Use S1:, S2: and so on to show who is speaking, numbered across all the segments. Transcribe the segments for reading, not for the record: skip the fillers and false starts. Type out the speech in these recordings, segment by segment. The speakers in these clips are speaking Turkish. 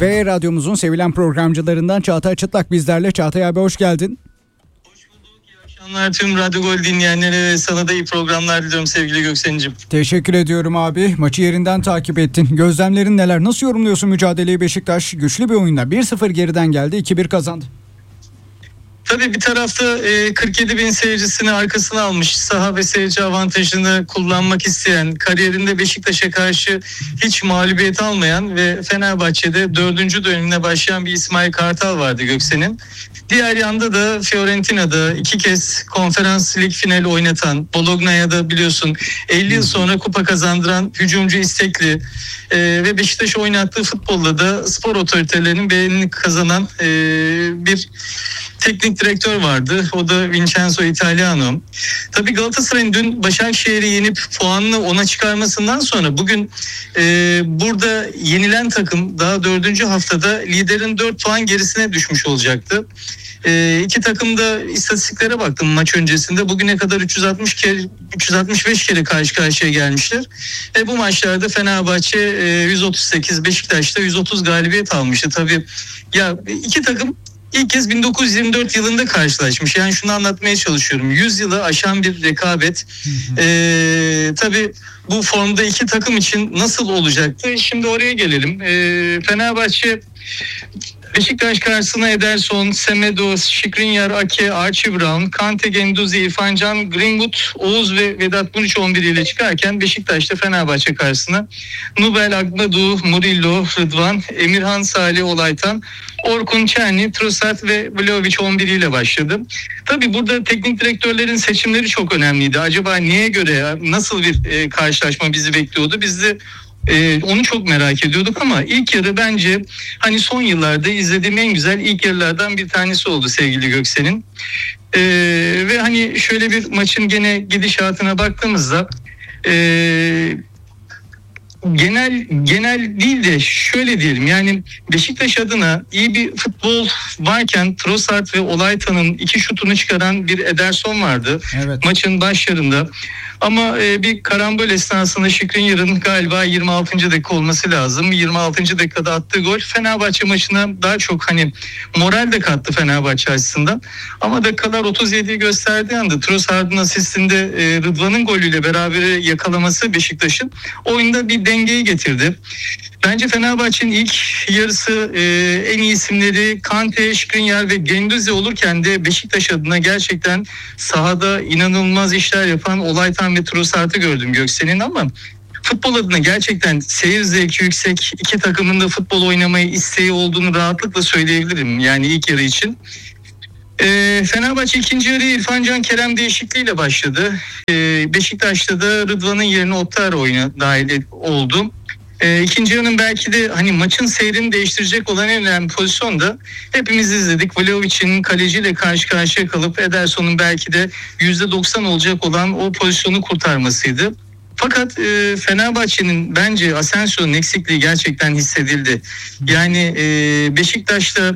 S1: Ve radyomuzun sevilen programcılarından Çağatay Çıtlak bizlerle. Çağatay abi hoş geldin.
S2: Hoş bulduk. İyi akşamlar tüm Radyo Gol dinleyenlere ve sana da iyi programlar diliyorum sevgili Göksen'cim.
S1: Teşekkür ediyorum abi. Maçı yerinden takip ettin. Gözlemlerin neler? Nasıl yorumluyorsun mücadeleyi? Beşiktaş güçlü bir oyunda 1-0 geriden geldi. 2-1 kazandı.
S2: Tabii bir tarafta 47 bin seyircisini arkasına almış, saha ve seyirci avantajını kullanmak isteyen, kariyerinde Beşiktaş'a karşı hiç mağlubiyet almayan ve Fenerbahçe'de 4. dönemine başlayan bir İsmail Kartal vardı Göksen'in. Diğer yanda da Fiorentina'da 2 kez konferans lig finali oynatan, Bologna'ya da biliyorsun 50 yıl sonra kupa kazandıran hücumcu istekli ve Beşiktaş oynattığı futbolla da spor otoritelerinin beğenini kazanan bir teknik direktör vardı. O da Vincenzo Italiano. Tabii Galatasaray'ın dün Başakşehir'i yenip puanını 10'a çıkarmasından sonra bugün burada yenilen takım daha 4. haftada liderin 4 puan gerisine düşmüş olacaktı. İki takım da istatistiklere baktım maç öncesinde. Bugüne kadar 365 kere karşı karşıya gelmişler. Bu maçlarda Fenerbahçe 138, Beşiktaş'ta 130 galibiyet almıştı. Tabii ya iki takım İlk kez 1924 yılında karşılaşmış. Yani şunu anlatmaya çalışıyorum. 100 yılı aşan bir rekabet. Tabii bu formda iki takım için nasıl olacaktı? Şimdi oraya gelelim. Fenerbahçe Beşiktaş karşısına Ederson, Semedo, Skriniar, Ake, Archie Brown, Kante, Guendouzi, İrfan Can, Greenwood, Oğuz ve Vedat Muriç 11 ile çıkarken Beşiktaş'ta Fenerbahçe karşısına Nubel, Agbaду, Murillo, Rıdvan, Emirhan, Salih, Olaytan, Orkun, Çerni, Trossard ve Vlahovic 11 ile başladı. Tabii burada teknik direktörlerin seçimleri çok önemliydi. Acaba neye göre, nasıl bir karşılaşma bizi bekliyordu? Biz de onu çok merak ediyorduk ama ilk yarı bence hani son yıllarda izlediğim en güzel ilk yarılardan bir tanesi oldu sevgili Göksen'in. Ve hani şöyle bir maçın gene gidişatına baktığımızda genel değil de şöyle diyelim, yani Beşiktaş adına iyi bir futbol varken Trossard ve Olaytan'ın 2 şutunu çıkaran bir Ederson vardı. Evet. Maçın başlarında. Ama bir karambol esnasında Skriniar'ın galiba 26. dakika olması lazım. 26. dakikada attığı gol Fenerbahçe maçına daha çok hani moral de kattı Fenerbahçe açısından. Ama dakikalar 37'yi gösterdiği anda Trossard'ın asistinde Rıdvan'ın golüyle beraber yakalaması Beşiktaş'ın oyunda bir dengeyi getirdi. Bence Fenerbahçe'nin ilk yarısı en iyi isimleri Kante, Skriniar ve Guendouzi olurken de Beşiktaş adına gerçekten sahada inanılmaz işler yapan Olaytan ve Trossard'ı gördüm Göksen'in, ama futbol adına gerçekten seyir zevki yüksek iki takımın da futbol oynamayı isteği olduğunu rahatlıkla söyleyebilirim yani ilk yarı için. Fenerbahçe ikinci yarı İrfan Can Kerem değişikliğiyle başladı. Beşiktaş'ta da Rıdvan'ın yerine Ottara oyuna dahil oldu. İkinci yarının belki de hani maçın seyrini değiştirecek olan en önemli pozisyon da hepimiz izledik. Vlahovic'in kaleciyle karşı karşıya kalıp Ederson'un belki de %90 olacak olan o pozisyonu kurtarmasıydı. Fakat Fenerbahçe'nin bence Asensio'nun eksikliği gerçekten hissedildi. Yani Beşiktaş'ta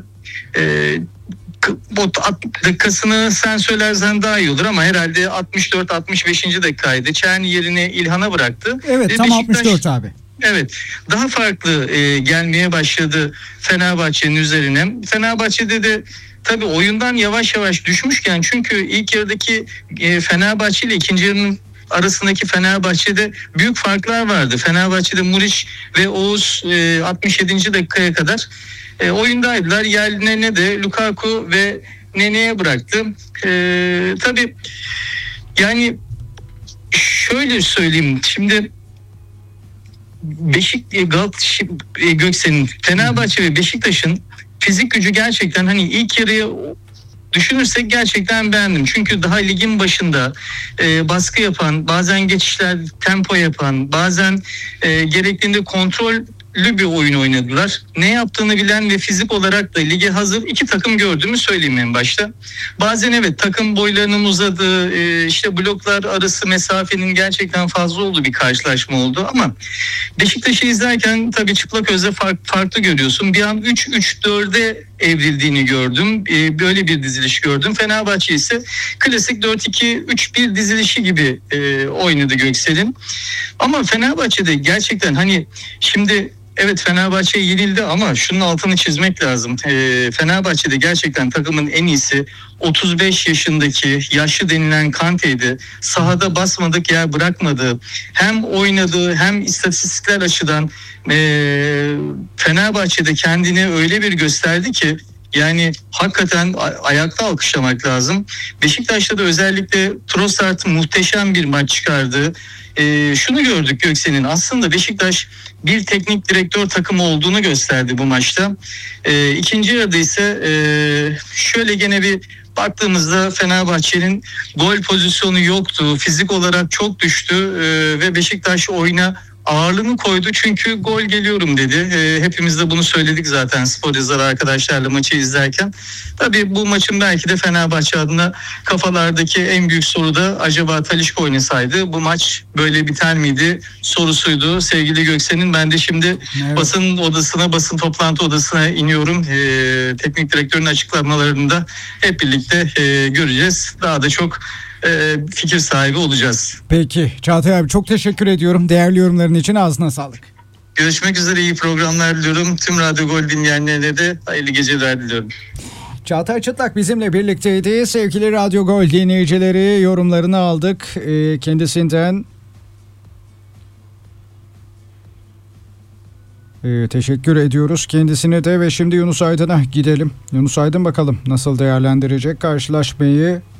S2: o dakikasını sen söylersen daha iyi olur ama herhalde 64-65. dakikaydı. Çerni yerine İlhan'a bıraktı.
S1: Evet, tam 64 abi.
S2: Evet, daha farklı gelmeye başladı Fenerbahçe'nin üzerine. Fenerbahçe'de de tabii oyundan yavaş yavaş düşmüşken, çünkü ilk yarıdaki Fenerbahçe ile ikinci yarının arasındaki Fenerbahçe'de büyük farklar vardı. Fenerbahçe'de Muriç ve Oğuz 67. dakikaya kadar oyundaydılar. Yerlerine de Lukaku ve Nene'ye bıraktı. Tabii yani şöyle söyleyeyim şimdi, Göksen'in, Fenerbahçe ve Beşiktaş'ın fizik gücü gerçekten hani ilk yarıyı düşünürsek gerçekten beğendim. Çünkü daha ligin başında baskı yapan, bazen geçişler tempo yapan, bazen gerektiğinde kontrollü bir oyun oynadılar. Ne yaptığını bilen ve fizik olarak da lige hazır iki takım gördüğümü söyleyeyim en başta. Bazen evet takım boylarının uzadığı, işte bloklar arası mesafenin gerçekten fazla olduğu bir karşılaşma oldu, ama Beşiktaş'ı izlerken tabii çıplak gözle farklı görüyorsun. Bir an 3-3-4'e evrildiğini gördüm. Böyle bir diziliş gördüm. Fenerbahçe ise klasik 4-2-3-1 dizilişi gibi oynadı Göksel'in. Ama Fenerbahçe'de gerçekten hani şimdi Evet, Fenerbahçe yenildi ama şunun altını çizmek lazım. Fenerbahçe'de gerçekten takımın en iyisi 35 yaşındaki yaşlı denilen Kante'ydi. Sahada basmadık yer bırakmadı. Hem oynadığı hem istatistikler açıdan Fenerbahçe'de kendini öyle bir gösterdi ki yani hakikaten ayakta alkışlamak lazım. Beşiktaş'ta da özellikle Trossard muhteşem bir maç çıkardı. Şunu gördük Göksen'in, aslında Beşiktaş bir teknik direktör takımı olduğunu gösterdi bu maçta. İkinci yarıda ise şöyle gene bir baktığımızda Fenerbahçe'nin gol pozisyonu yoktu. Fizik olarak çok düştü ve Beşiktaş oyuna ağırlığını koydu çünkü gol geliyorum dedi. Hepimiz de bunu söyledik zaten spor yazarı arkadaşlarla maçı izlerken. Tabii bu maçın belki de Fenerbahçe adına kafalardaki en büyük soru da acaba Talisca oynasaydı bu maç böyle biter miydi sorusuydu sevgili Göksen'in. Ben de şimdi basın toplantı odasına iniyorum. Teknik direktörün açıklamalarını da hep birlikte göreceğiz. Daha da çok fikir sahibi olacağız.
S1: Peki Çağatay abi, çok teşekkür ediyorum. Değerli yorumların için ağzına sağlık.
S2: Görüşmek üzere, iyi programlar diliyorum. Tüm Radyo Gol dinleyenlerine de hayırlı geceler diliyorum.
S1: Çağatay Çıtlak bizimle birlikteydi. Sevgili Radyo Gol dinleyicileri, yorumlarını aldık. Kendisinden teşekkür ediyoruz kendisine de ve şimdi Yunus Aydın'a gidelim. Yunus Aydın bakalım nasıl değerlendirecek karşılaşmayı.